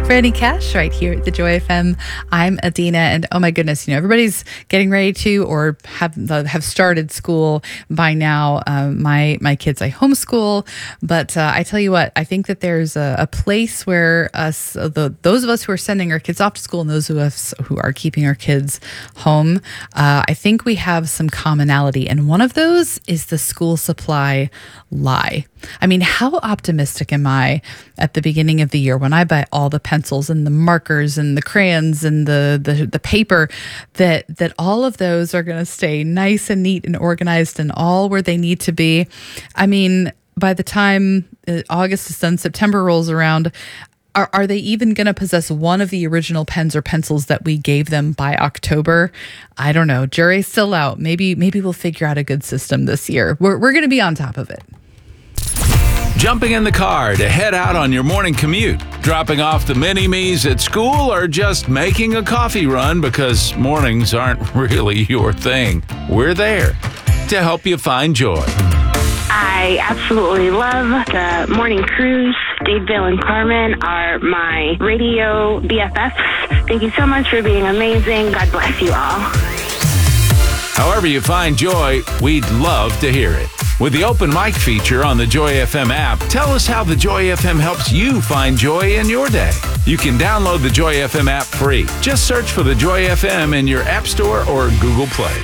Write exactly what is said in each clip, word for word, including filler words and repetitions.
Brandy Cash right here at the Joy F M. I'm Adina, and oh my goodness, you know, everybody's getting ready to or have have started school by now. Um, my my kids, I homeschool, but uh, I tell you what, I think that there's a, a place where us, the, those of us who are sending our kids off to school and those of us who are keeping our kids home, uh, I think we have some commonality, and one of those is the school supply lie. I mean, how optimistic am I at the beginning of the year when I buy all the pencils and the markers and the crayons and the the, the paper that that all of those are going to stay nice and neat and organized and all where they need to be. I mean, by the time August is done, September rolls around, Are, are they even going to possess one of the original pens or pencils that we gave them by October? I don't know. Jury's still out. Maybe maybe we'll figure out a good system this year. We're, we're going to be on top of it. Jumping in the car to head out on your morning commute, dropping off the mini-me's at school, or just making a coffee run because mornings aren't really your thing. We're there to help you find joy. I absolutely love the morning cruise. Dave, Bill, and Carmen are my radio B F Fs. Thank you so much for being amazing. God bless you all. However you find joy, we'd love to hear it. With the open mic feature on the Joy F M app, tell us how the Joy F M helps you find joy in your day. You can download the Joy F M app free. Just search for the Joy F M in your App Store or Google Play.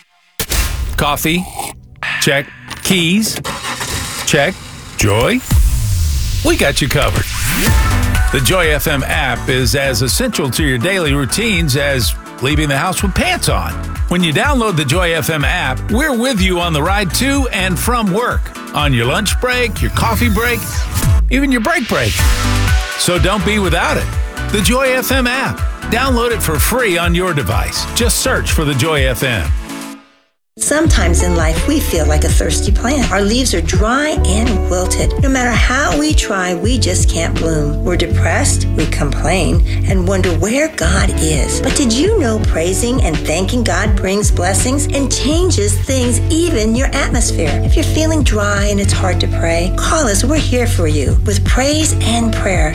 Coffee? Check. Keys? Check. Joy? We got you covered. The Joy F M app is as essential to your daily routines as leaving the house with pants on. When you download the Joy F M app, we're with you on the ride to and from work, on your lunch break, your coffee break, even your break break. So don't be without it. The Joy F M app. Download it for free on your device. Just search for the Joy F M. Sometimes in life, we feel like a thirsty plant. Our leaves are dry and wilted. No matter how we try, we just can't bloom. We're depressed, we complain, and wonder where God is. But did you know praising and thanking God brings blessings and changes things, even your atmosphere? If you're feeling dry and it's hard to pray, call us. We're here for you with praise and prayer.